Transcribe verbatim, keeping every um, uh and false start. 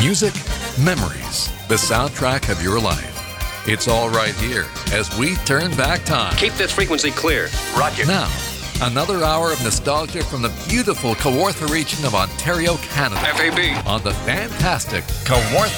Music, memories, the soundtrack of your life. It's all right here as we turn back time. Keep this frequency clear. Roger. Now, another hour of nostalgia from the beautiful Kawartha region of Ontario, Canada. F A B. On the fantastic Kawartha